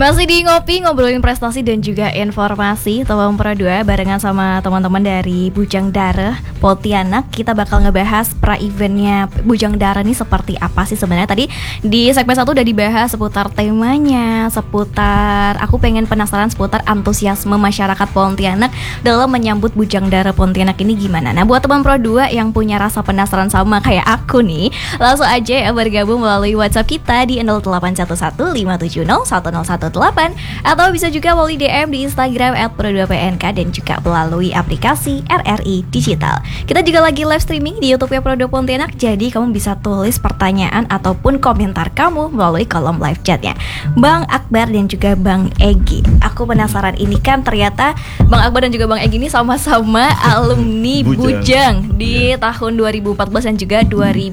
Masih di Ngopi, ngobrolin prestasi dan juga informasi Tawang Pro 2 barengan sama teman-teman dari Bujang Dara Pontianak. Kita bakal ngebahas pra-eventnya Bujang Dara ini seperti apa sih sebenarnya. Tadi di segmen 1 udah dibahas seputar temanya, seputar aku pengen penasaran seputar antusiasme masyarakat Pontianak dalam menyambut Bujang Dara Pontianak ini gimana. Nah buat teman Pro 2 yang punya rasa penasaran sama kayak aku nih, langsung aja bergabung melalui WhatsApp kita di 0811 570 1018 atau bisa juga melalui DM di Instagram @pro2pnk dan juga melalui aplikasi RRI Digital. Kita juga lagi live streaming di YouTube-nya Pro2 Pontianak, jadi kamu bisa tulis pertanyaan ataupun komentar kamu melalui kolom live chatnya. Bang Akbar dan juga Bang Egy, aku penasaran, ini kan ternyata Bang Akbar dan juga Bang Egy ini sama-sama alumni Bujang di tahun 2014 dan juga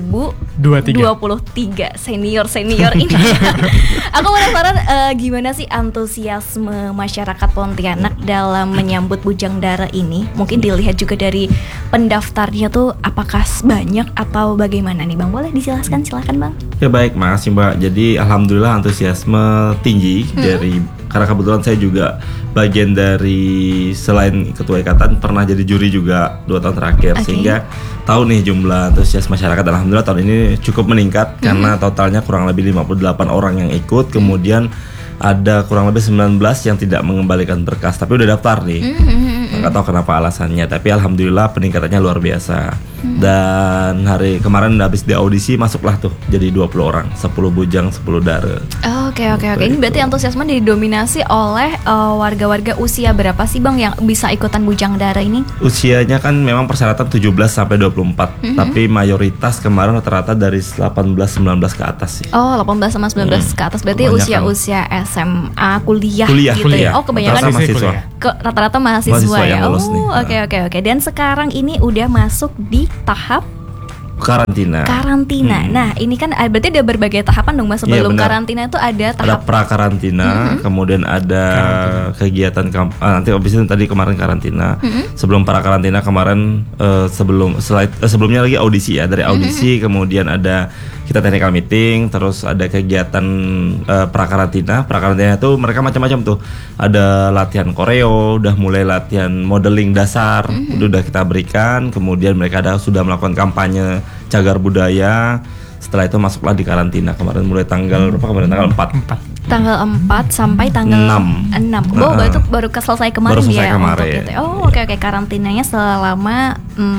2023 senior ini. Aku penasaran gimana sih antusiasme masyarakat Pontianak dalam menyambut Bujang Dara ini? Mungkin dilihat juga dari pendaftarnya tuh apakah banyak atau bagaimana nih Bang? Boleh dijelaskan, silakan Bang. Ya baik, makasih Mbak. Jadi alhamdulillah antusiasme tinggi karena kebetulan saya juga bagian dari, selain ketua ikatan, pernah jadi juri juga 2 tahun terakhir, sehingga tahu nih jumlah antusias masyarakat. Alhamdulillah tahun ini cukup meningkat karena totalnya kurang lebih 58 orang yang ikut, kemudian ada kurang lebih 19 yang tidak mengembalikan berkas tapi udah daftar nih. Nggak tahu kenapa alasannya, tapi alhamdulillah peningkatannya luar biasa. Dan hari kemarin habis di audisi masuklah tuh jadi 20 orang, 10 Bujang, 10 Dara. Oke. Ini berarti antusiasme didominasi oleh warga-warga usia berapa sih Bang yang bisa ikutan Bujang Dara ini? Usianya kan memang persyaratan 17 sampai 24, tapi mayoritas kemarin rata-rata dari 18-19 ke atas sih. Oh, 18 sama 19 ke atas, berarti usia-usia SMA, kuliah gitu ya. Oh, kebanyakan mahasiswa. Rata-rata mahasiswa ya. Oke. Dan sekarang ini udah masuk di tahap karantina. Nah, ini kan berarti ada berbagai tahapan dong Mas. Sebelum karantina itu ada tahap pra-karantina, kemudian ada kegiatan nanti habis itu tadi kemarin karantina. Sebelum pra-karantina kemarin sebelumnya lagi audisi ya. Dari audisi kemudian ada kita technical meeting, terus ada kegiatan pra-karantina. Pra-karantina itu mereka macam-macam tuh. Ada latihan koreo, udah mulai latihan modeling dasar, udah kita berikan. Kemudian mereka sudah melakukan kampanye cagar budaya. Setelah itu masuklah di karantina kemarin mulai tanggal berapa kemarin? Tanggal 4. Tanggal 4 sampai tanggal 6. Oh, baru selesai kemarin ya. Oke. Karantinanya selama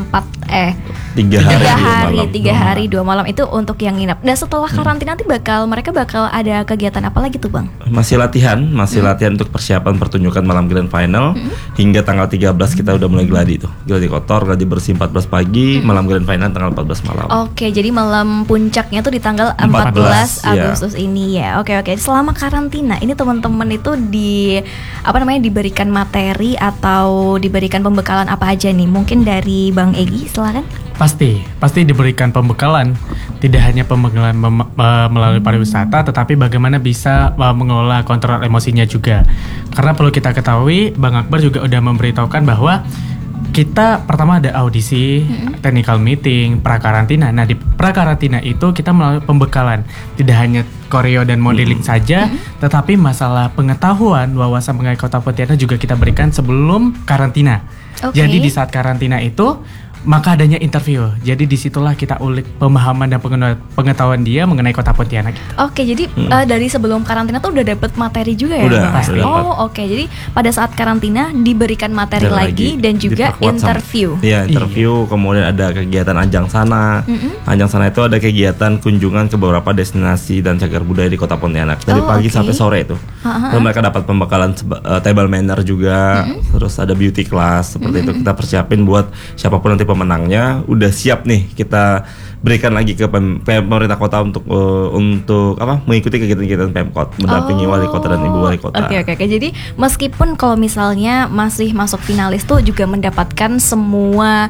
3 hari 2 malam itu untuk yang nginep. Dan setelah karantina nanti mereka bakal ada kegiatan apa lagi tuh Bang? Masih latihan untuk persiapan pertunjukan malam grand final. Hingga tanggal 13 kita udah mulai gladi tuh. Gladi kotor, gladi bersih 14 pagi, malam grand final tanggal 14 malam. Oke, jadi malam puncaknya tuh di tanggal 14 Agustus ini ya. Oke. Selama karantina ini teman-teman itu diberikan materi atau diberikan pembekalan apa aja nih? Mungkin dari Bang Egy, silakan. Pasti diberikan pembekalan. Tidak hanya pembekalan melalui pariwisata, tetapi bagaimana bisa mengelola kontrol emosinya juga. Karena perlu kita ketahui, Bang Akbar juga udah memberitahukan bahwa kita pertama ada audisi, technical meeting, pra-karantina. Nah di pra-karantina itu kita melalui pembekalan. Tidak hanya koreo dan modeling saja, tetapi masalah pengetahuan, wawasan mengenai Kota Pontianak juga kita berikan sebelum karantina. Jadi di saat karantina itu maka adanya interview. Jadi disitulah kita ulik pemahaman dan pengetahuan dia mengenai Kota Pontianak. Oke, jadi dari sebelum karantina tuh udah dapet materi juga ya? Udah, pasti. Oke. Jadi pada saat karantina diberikan materi lagi dan juga interview. Iya, interview. Kemudian ada kegiatan Anjang Sana. Anjang Sana itu ada kegiatan kunjungan ke beberapa destinasi dan cagar budaya di Kota Pontianak dari pagi sampai sore itu. Lalu mereka dapat pembekalan table manner juga. Terus ada beauty class seperti itu. Kita persiapin buat siapapun nanti pemenangnya udah siap nih, kita berikan lagi ke pemerintah kota untuk mengikuti kegiatan-kegiatan Pemkot, mendampingi wali kota dan ibu wali kota. Oke. Jadi meskipun kalau misalnya masih masuk finalis tuh juga mendapatkan semua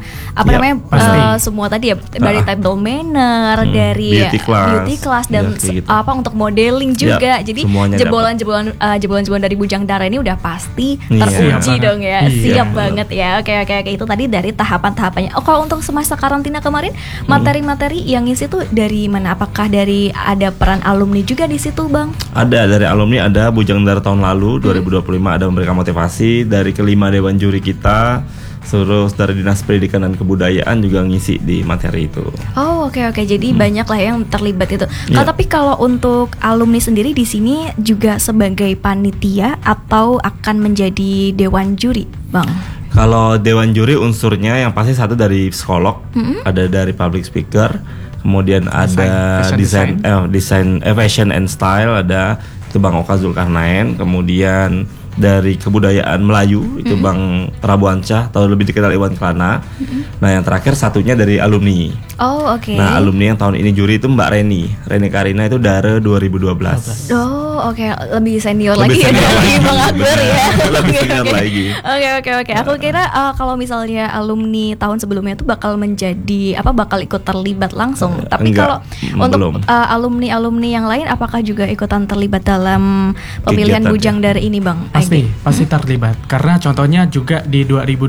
semua tadi ya, dari table manner, dari beauty class dan untuk modeling juga. Jadi jebolan-jebolan dari Bujang Dara ini udah pasti teruji dong ya. Siap banget ya. Oke. Itu tadi dari tahapan-tahapannya. Kalau untuk semasa karantina kemarin materi materi yang ngisi tuh dari mana? Apakah dari ada peran alumni juga di situ, Bang? Ada dari alumni, ada Bujang Dara tahun lalu 2025 ada memberikan motivasi dari kelima dewan juri kita. Terus dari Dinas Pendidikan dan Kebudayaan juga ngisi di materi itu. Oh, oke. Jadi banyak lah yang terlibat itu. Tapi kalau untuk alumni sendiri di sini juga sebagai panitia atau akan menjadi dewan juri, Bang? Kalau dewan juri unsurnya yang pasti satu dari psikolog, ada dari public speaker, kemudian ada desain fashion and style, ada itu Bang Oka Zulkarnain, kemudian dari kebudayaan Melayu itu Bang Prabu Ancah atau lebih dikenal Iwan Kelana. Nah yang terakhir satunya dari alumni. Oh oke. Nah alumni yang tahun ini juri itu Mbak Reni Karina itu Dara 2012. Oh oke, lebih senior Lebih lagi senior ya dari lagi. Bang Akbar ya. Lebih senior lagi. Oke. Aku kira kalau misalnya alumni tahun sebelumnya itu bakal menjadi bakal ikut terlibat langsung. Tapi Enggak, kalau untuk belum. alumni yang lain apakah juga ikutan terlibat dalam pemilihan Kegiatan, Bujang Dara ini, Bang? Pasti terlibat. Karena contohnya juga di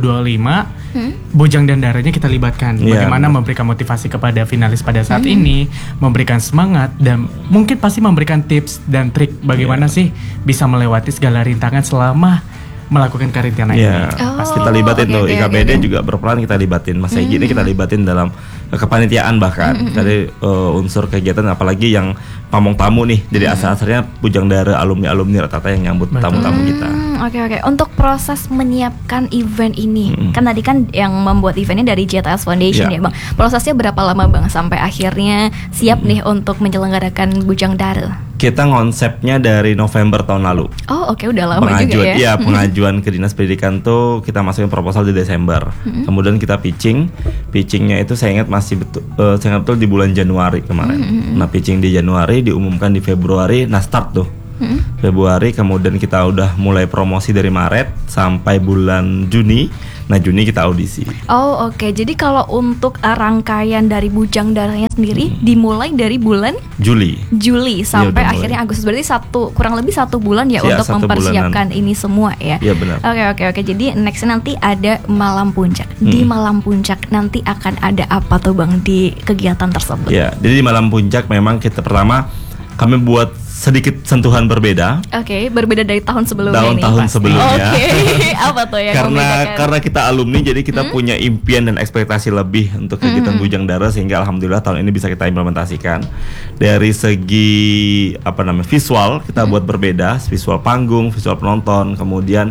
2025 Bujang dan Daranya kita libatkan. Iya, Bagaimana benar. memberikan motivasi kepada finalis pada saat ini, memberikan semangat dan mungkin pasti memberikan tips dan trik bagaimana sih bisa melewati segala rintangan selama melakukan karantina ini. Iya, Oh, kita libatin oke, tuh oke, IKBD oke. juga berperan, kita libatin Mas Egy ini kita libatin dalam kepanitiaan bahkan dari unsur kegiatan apalagi yang pamong tamu nih. Jadi asal-asalnya Bujang Dara alumni rata-rata yang nyambut Betul. tamu-tamu kita. Oke. Untuk proses menyiapkan event ini, kan tadi kan yang membuat eventnya dari JTS Foundation Iya. ya, Bang. Prosesnya berapa lama, Bang, sampai akhirnya siap nih untuk menyelenggarakan Bujang Dara? Kita ngonsepnya dari November tahun lalu. Oh oke, udah lama juga ya. Iya, pengajuan ke Dinas Pendidikan tuh kita masukin proposal di Desember. Kemudian kita pitchingnya itu saya ingat saya ingat betul di bulan Januari kemarin. Nah, pitching di Januari diumumkan di Februari, nah start tuh. Februari, kemudian kita udah mulai promosi dari Maret sampai bulan Juni. Nah, Juni kita audisi. Oh oke, jadi kalau untuk rangkaian dari Bujang Daranya sendiri dimulai dari bulan Juli. Juli sampai udah mulai. akhirnya Agustus, berarti kurang lebih 1 bulan ya Iya, untuk 1 mempersiapkan ini semua ya. Iya, benar. Oke. Jadi next nanti ada Malam Puncak. Di Malam Puncak nanti akan ada apa tuh, Bang, di kegiatan tersebut? Ya, jadi di Malam Puncak memang kita pertama kami buat sedikit sentuhan berbeda. Oke, berbeda dari tahun sebelumnya nih. Tahun sebelumnya. Oke, apa tuh yang membedakan? Karena kita alumni jadi kita punya impian dan ekspektasi lebih untuk kegiatan Bujang Dara sehingga alhamdulillah tahun ini bisa kita implementasikan. Dari segi visual kita buat berbeda, visual panggung, visual penonton, kemudian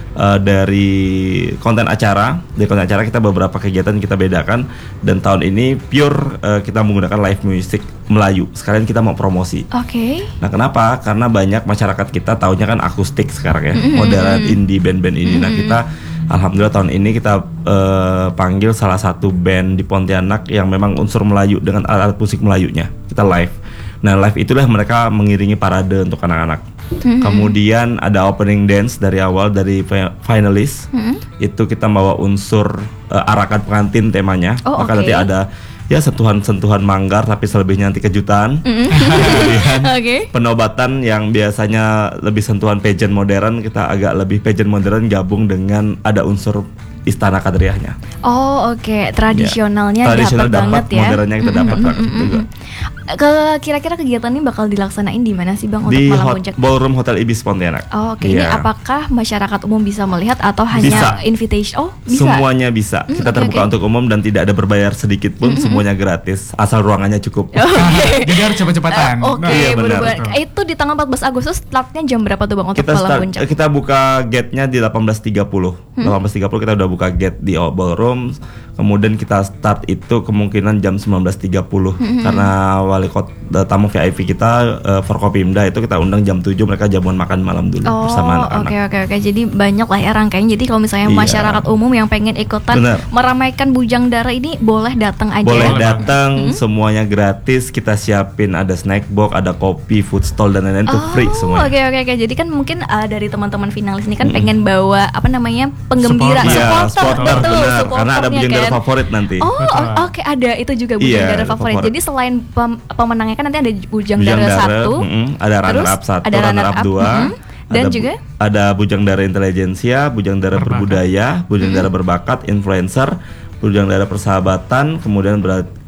dari konten acara kita beberapa kegiatan kita bedakan dan tahun ini pure kita menggunakan live music Melayu. Sekalian kita mau promosi. Oke. Nah, kenapa? Karena banyak masyarakat kita taunya kan akustik sekarang ya, modern indie band-band ini. Nah, kita alhamdulillah tahun ini kita panggil salah satu band di Pontianak yang memang unsur Melayu dengan alat musik Melayunya. Kita live. Nah, live itulah mereka mengiringi parade untuk anak-anak. Kemudian ada opening dance dari awal dari finalis. Itu kita bawa unsur arakan pengantin temanya. Oh, Maka oke. nanti ada ya sentuhan-sentuhan manggar tapi selebihnya nanti kejutan. Kemudian Oke. penobatan yang biasanya lebih sentuhan pageant modern, kita agak lebih pageant modern gabung dengan ada unsur istana kadriahnya. Oh oke, tradisionalnya Tradisional dapat banget ya. modernnya kita dapat banget juga. Kira-kira kegiatan ini bakal dilaksanain di mana sih, Bang, untuk Di Malam Puncak? Ballroom Hotel Ibis Pontianak. Oh, oke. Ini Iya. apakah masyarakat umum bisa melihat atau hanya Bisa. invitation? Oh, bisa. Semuanya bisa. Kita oke, terbuka oke. untuk umum dan tidak ada berbayar sedikit pun, semuanya gratis asal ruangannya cukup. Jadi harus cepet-cepatan. Oke, Iya, benar. bener-bener. Itu di tanggal 14 Agustus startnya jam berapa tuh, Bang, untuk Malam Puncak? Kita buka gate-nya di 18.30. 18.30 kita udah buka gate di ballroom. Kemudian kita start itu kemungkinan jam 19.30 karena wali kota tamu VIP kita Forkopimda itu kita undang jam 7, mereka jamuan makan malam dulu bersama anak-anak. Oke. Jadi banyak lah ya rangkaian. Jadi kalau misalnya Iya. masyarakat umum yang pengen ikutan Bener. meramaikan Bujang Dara ini boleh datang aja. Boleh ya? datang, semuanya gratis. Kita siapin ada snack box, ada kopi, food stall dan lain-lain itu free semuanya. Oke. Jadi kan mungkin dari teman-teman finalis ini kan pengen bawa penggembira, Iya, supporter, supporter betul, benar. Karena ada supporternya Bujang Dara kan. favorit nanti. Oh, oke, ada itu juga Bujang Iya, Dara favorit. favorit. Jadi selain pemenangnya kan nanti ada Bujang Bujang Dara Dara, 1, ada runner up 1, ada runner up 2, dan juga ada Bujang Dara Intelijensia, Bujang Dara Berbakat. Berbudaya, Bujang Dara Berbakat, Influencer, Bujang Dara Persahabatan, kemudian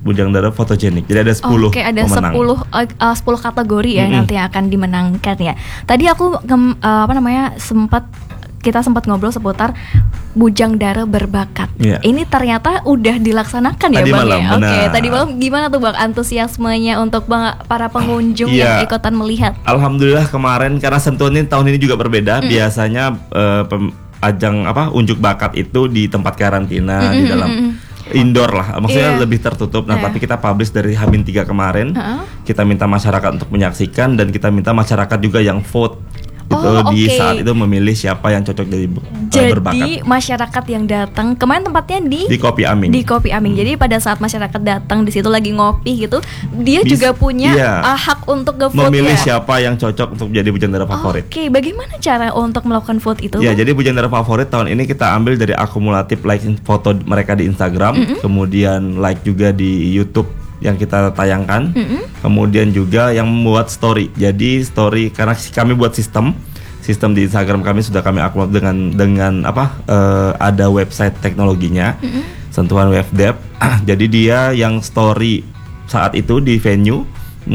Bujang Dara Fotogenik. Jadi ada 10 Oke, ada pemenang. 10 kategori ya nanti yang akan dimenangkan ya. Tadi aku kita sempat ngobrol seputar Bujang Dara berbakat. Iya. Ini ternyata udah dilaksanakan ya Tadi Bang malam, ya. benar. Oke, tadi malam gimana tuh Bang antusiasmenya untuk para pengunjung Iya. yang ikutan melihat? Alhamdulillah kemarin karena sentuhan ini tahun ini juga berbeda. Biasanya ajang unjuk bakat itu di tempat karantina di dalam indoor lah, maksudnya Iya. lebih tertutup. Nah, Iya. tapi kita publish dari H-3 kemarin. Kita minta masyarakat untuk menyaksikan dan kita minta masyarakat juga yang vote itu di oke. saat itu memilih siapa yang cocok jadi berbakat. Jadi masyarakat yang datang kemarin tempatnya Di Kopi Aming. Di Kopi Aming. Jadi pada saat masyarakat datang di situ lagi ngopi gitu, dia juga punya iya. hak untuk nge-vote Memilih ya. siapa yang cocok untuk jadi Bujang Dara favorit. Oke, bagaimana cara untuk melakukan vote itu? Ya, Bang? jadi Bujang Dara favorit tahun ini kita ambil dari akumulatif like foto mereka di Instagram, kemudian like juga di YouTube yang kita tayangkan, kemudian juga yang membuat story. Jadi story karena kami buat sistem di Instagram kami sudah kami upload dengan ada website teknologinya, sentuhan webdev. Jadi dia yang story saat itu di venue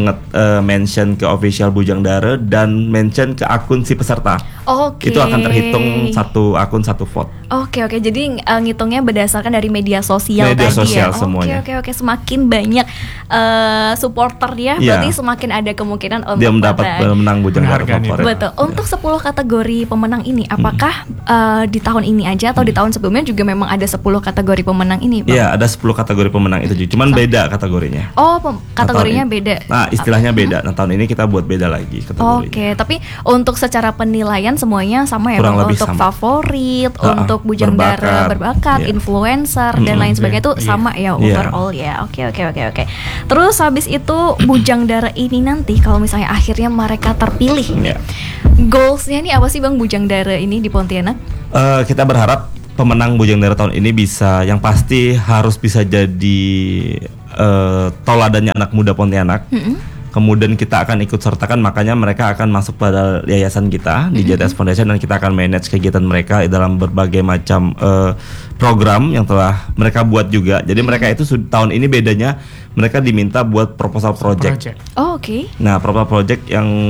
mention ke official Bujang Dara dan mention ke akun si peserta. Oke. Itu akan terhitung satu akun satu vote. Oke, jadi ngitungnya berdasarkan dari media sosial Media tadi sosial ya. semuanya. Oke, semakin banyak supporter dia, Iya. berarti semakin ada kemungkinan untuk Dia mendapat menang Bujang Dara Penghargaan favorit. Betul. Untuk 10 kategori pemenang ini, apakah di tahun ini aja atau di tahun sebelumnya juga memang ada 10 kategori pemenang ini, Bang? Iya, ada 10 kategori pemenang itu, cuman beda kategorinya. Oh, kategorinya Nah, tahun ini- beda. Nah, istilahnya beda. Nah, tahun ini kita buat beda lagi kategorinya. Oke, tapi untuk secara penilaian semuanya sama ya, Kurang Bang? lebih Untuk sama. favorit, Ha-ha, untuk Bujang Dara berbakat, Iya. influencer dan lain sebagainya itu Iya. sama ya Iya. overall ya. Oke. Terus habis itu Bujang Dara ini nanti kalau misalnya akhirnya mereka terpilih, Iya. goalsnya nih apa sih Bang Bujang Dara ini di Pontianak? Kita berharap pemenang Bujang Dara tahun ini bisa, yang pasti harus bisa jadi toladannya anak muda Pontianak. Kemudian kita akan ikut sertakan, makanya mereka akan masuk pada yayasan kita di JTS Foundation dan kita akan manage kegiatan mereka dalam berbagai macam program yang telah mereka buat juga. Jadi mereka itu tahun ini bedanya mereka diminta buat proposal project. Oh, oke. Nah, proposal project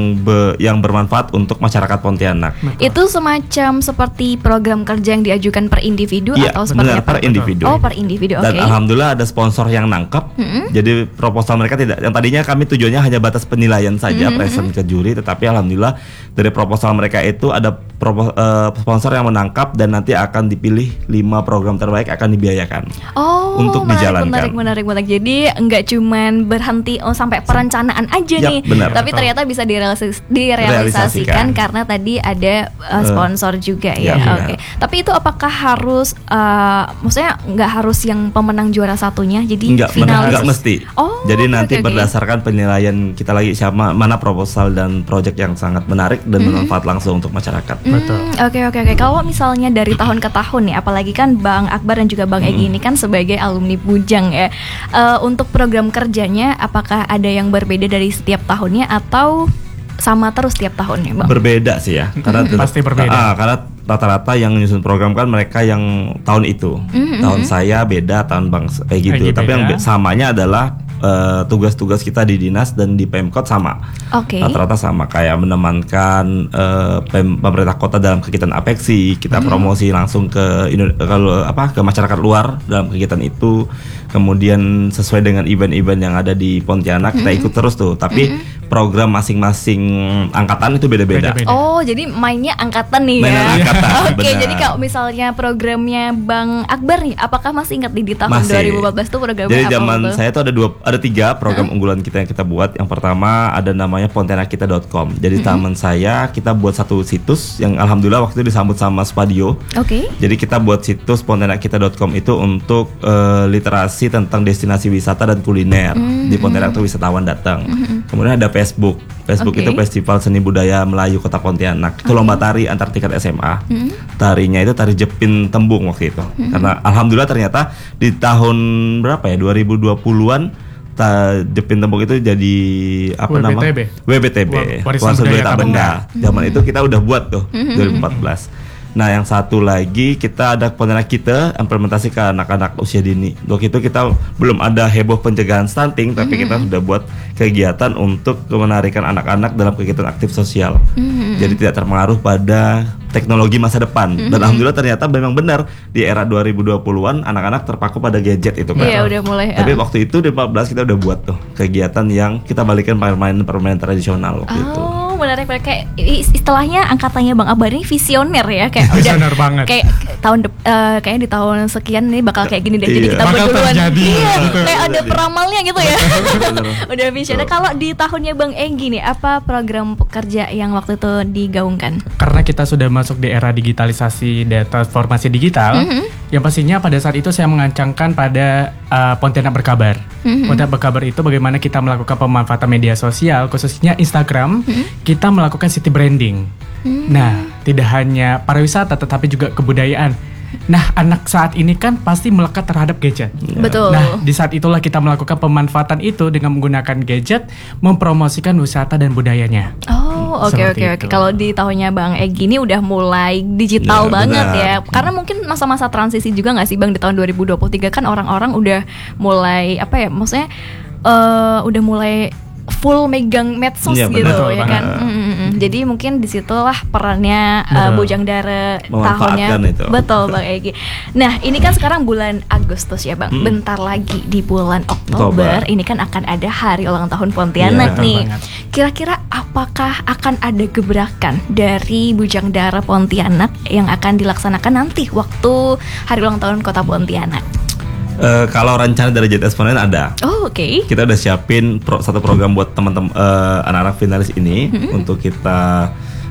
yang bermanfaat untuk masyarakat Pontianak. Itu semacam seperti program kerja yang diajukan per individu Iya, atau seperti benar, apa? per individu. Oh, per individu. Oke. Dan alhamdulillah ada sponsor yang nangkep. Jadi proposal mereka tidak, yang tadinya kami tujuannya hanya batas penilaian saja, present ke juri, tetapi alhamdulillah dari proposal mereka itu ada sponsor yang menangkap dan nanti akan dipilih 5 program terbaik akan dibiayakan. Oh, untuk dijalankan. Menarik. Jadi nggak cuman berhenti sampai perencanaan aja Yap, nih, benar. tapi ternyata bisa direalisasikan karena tadi ada sponsor juga ya. Ya, benar. Oke. Tapi itu apakah harus, maksudnya nggak harus yang pemenang juara satunya, jadi finalis? Enggak mesti. Oh, jadi nanti oke. berdasarkan penilaian kita lagi siapa mana proposal dan project yang sangat menarik dan bermanfaat langsung untuk masyarakat. Betul. Oke. Kalau misalnya dari tahun ke tahun nih, apalagi kan Bang Akbar dan juga Bang Egy ini kan sebagai alumni Bujang ya. Untuk program kerjanya, apakah ada yang berbeda dari setiap tahunnya atau sama terus setiap tahunnya, Bang? Berbeda sih ya, karena Pasti berbeda. Karena rata-rata yang nyusun program kan mereka yang tahun itu, tahun saya beda, tahun Bang kayak gitu. Egy Tapi yang beda. samanya adalah tugas-tugas kita di dinas dan di Pemkot sama. Oke. Rata-rata sama, kayak menemankan pemerintah kota dalam kegiatan apeksi, kita promosi langsung ke ke masyarakat luar dalam kegiatan itu. Kemudian sesuai dengan event-event yang ada di Pontianak kita ikut terus tuh. Tapi program masing-masing angkatan itu beda-beda. Beda-beda. Oh, jadi mainnya angkatan nih Mainan ya. angkatan, Oke, benar. jadi kalau misalnya programnya Bang Akbar nih, apakah masih ingat di tahun Masih. 2014 tuh programnya Jadi apa? zaman Bang? saya tuh ada 3 program unggulan kita yang kita buat. Yang pertama ada namanya pontianakkita.com. Jadi zaman saya kita buat satu situs yang alhamdulillah waktu itu disambut sama Spadio. Oke. Jadi kita buat situs pontianakkita.com itu untuk literasi tentang destinasi wisata dan kuliner. Di Pontianak tuh wisatawan datang. Kemudian ada Facebook. Facebook Oke. itu Festival Seni Budaya Melayu Kota Pontianak. Itu lomba tari antar tingkat SMA. Tarinya itu tari Jepin Tembung waktu itu. Karena alhamdulillah ternyata di tahun berapa ya? 2020-an Jepin Tembung itu jadi apa nama? WBTB. WBTB. Warisan Budaya Tak Tak Benda. Zaman itu kita udah buat tuh 2014. Nah, yang satu lagi kita ada Pontianak kita implementasi ke anak-anak usia dini. Waktu itu kita belum ada heboh pencegahan stunting, tapi kita sudah buat kegiatan untuk menarikan anak-anak dalam kegiatan aktif sosial. Jadi tidak terpengaruh pada teknologi masa depan. Dan alhamdulillah ternyata memang benar di era 2020-an anak-anak terpaku pada gadget itu kan. Iya, udah mulai. Tapi waktu itu di 14 kita udah buat tuh kegiatan yang kita balikin permainan tradisional waktu itu. Menarik, kayak istilahnya angkatannya Bang Akbar ini visioner ya, kayak visioner banget. Kayak kayak di tahun sekian ini bakal kayak gini deh. Jadi kita bakal berduluan. terjadi. Kayak ada peramalnya gitu ya. Udah visioner. Kalau di tahunnya Bang Egi nih, apa program kerja yang waktu itu digaungkan? Karena kita sudah masuk di era digitalisasi dan transformasi digital, yang pastinya pada saat itu saya mengancangkan pada Pontianak Berkabar. Pontianak Berkabar itu bagaimana kita melakukan pemanfaatan media sosial, khususnya Instagram, kita melakukan city branding. Nah, tidak hanya pariwisata tetapi juga kebudayaan. Nah, anak saat ini kan pasti melekat terhadap gadget. Betul. Nah, di saat itulah kita melakukan pemanfaatan itu dengan menggunakan gadget, mempromosikan wisata dan budayanya. Oh, oke. Kalau di tahunnya Bang Egi ini udah mulai digital banget benar. ya. Karena mungkin masa-masa transisi juga nggak sih Bang, di tahun 2023 kan orang-orang udah mulai maksudnya udah mulai full megang medsos Iya, gitu betul ya kan. Jadi mungkin disitulah perannya Bujang Dara tahunnya. Itu. Betul Bang Egi. Nah, ini kan sekarang bulan Agustus ya Bang. Bentar lagi di bulan Oktober ini kan akan ada hari ulang tahun Pontianak nih. Kira-kira apakah akan ada gebrakan dari Bujang Dara Pontianak yang akan dilaksanakan nanti waktu hari ulang tahun Kota Pontianak? Kalau rencana dari JTS Pontianak ada. Oh, oke. Kita udah siapin satu program buat teman-teman anak-anak finalis ini untuk kita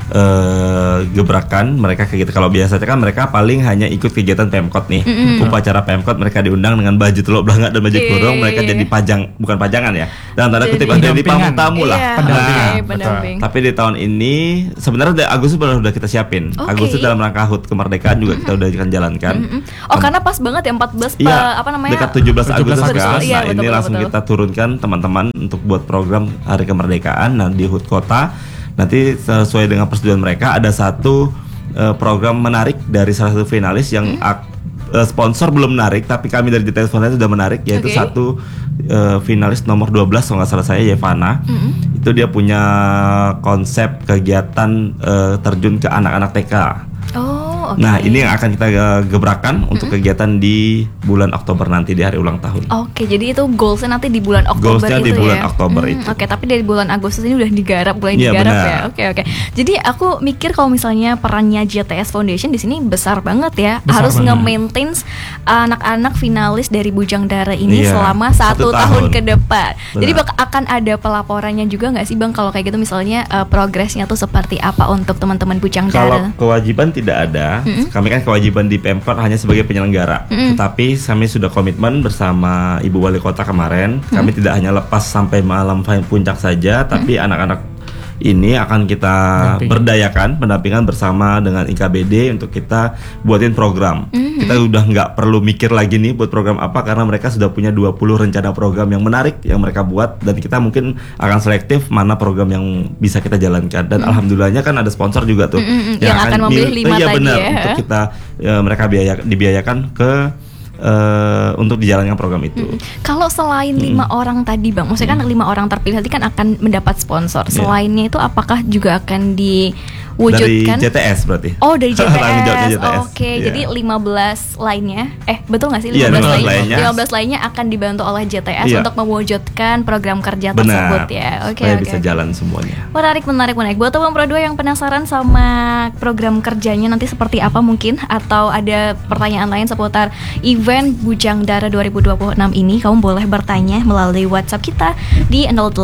gebrakan mereka kayak gitu. Kalau biasanya kan mereka paling hanya ikut kegiatan Pemkot nih. Upacara Pemkot mereka diundang dengan baju teluk belangak dan baju kurung, mereka jadi bukan pajangan ya. Dalam tanda kutip jadi panggung tamu lah. Pendamping. Tapi di tahun ini sebenarnya Agustus sudah kita siapin. Agustus dalam rangka HUT kemerdekaan juga kita udah akan jalankan. Karena pas banget ya 14 dekat 17 Agustus kan. Iya, Nah, ini langsung kita turunkan teman-teman untuk buat program Hari Kemerdekaan. Nah, di HUT Kota nanti sesuai dengan persetujuan mereka ada satu program menarik dari salah satu finalis yang sponsor belum menarik, tapi kami dari JTS Pontianak sudah menarik, yaitu satu finalis nomor 12 kalau nggak salah saya, Yevana. Itu dia punya konsep kegiatan terjun ke anak-anak TK. Nah, ini yang akan kita gebrakan untuk kegiatan di bulan Oktober nanti di hari ulang tahun. Oke, jadi itu goalsnya nanti di bulan Oktober goalsnya itu di bulan ya? Oktober itu. Oke, tapi dari bulan Agustus ini udah digarap, mulai digarap ya. Oke. Jadi aku mikir kalau misalnya perannya JTS Foundation di sini besar banget ya. Harus nge-maintain anak-anak finalis dari Bujang Dara ini selama 1 tahun ke depan. Jadi akan ada pelaporannya juga nggak sih Bang kalau kayak gitu, misalnya progresnya tuh seperti apa untuk teman-teman Bujang Dara? Kalau kewajiban tidak ada. Kami kan kewajiban di Pemkot hanya sebagai penyelenggara. Tetapi kami sudah komitmen bersama Ibu Wali Kota kemarin. Kami tidak hanya lepas sampai malam puncak saja, tapi anak-anak ini akan kita berdayakan, pendampingan bersama dengan IKBD untuk kita buatin program. Kita udah nggak perlu mikir lagi nih buat program apa, karena mereka sudah punya 20 rencana program yang menarik yang mereka buat, dan kita mungkin akan selektif mana program yang bisa kita jalankan. Dan alhamdulillahnya kan ada sponsor juga tuh yang akan memilih 5 tadi benar, ya. untuk kita mereka dibiayakan ke untuk dijalankan program itu. Kalau selain 5 orang tadi Bang, maksudnya kan 5 orang terpilih tadi kan akan mendapat sponsor. Selainnya itu apakah juga akan diwujudkan? Dari JTS berarti. Oh, dari JTS. JTS. Oke, jadi 15 lainnya betul nggak sih? 15 Iya, 15 lainnya. 15 lainnya akan dibantu oleh JTS untuk mewujudkan program kerja Benar. tersebut ya. Oke. Bisa jalan semuanya. Menarik. Buat Teman Pro 2 yang penasaran sama program kerjanya nanti seperti apa mungkin, atau ada pertanyaan lain seputar event Bujang Dara 2026 ini, kamu boleh bertanya melalui WhatsApp kita di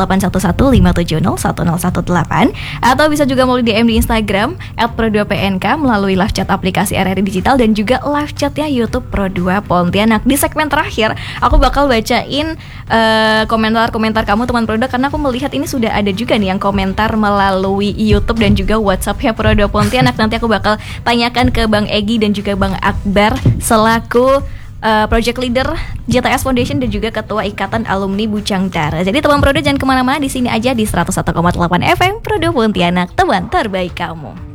081157011018, atau bisa juga melalui DM di Instagram @pro2pnk, melalui live chat aplikasi RRI Digital, dan juga live chatnya YouTube Pro 2 Pontianak. Di segmen terakhir aku bakal bacain komentar-komentar kamu teman Pro 2, karena aku melihat ini sudah ada juga nih yang komentar melalui YouTube dan juga WhatsApp-nya Pro 2 Pontianak. Nanti aku bakal tanyakan ke Bang Egi dan juga Bang Akbar selaku Project Leader JTS Foundation dan juga Ketua Ikatan Alumni Bujang Dara. Jadi teman Pro 2 jangan kemana-mana, di sini aja di 101,8 FM Pro 2 Pontianak, teman terbaik kamu.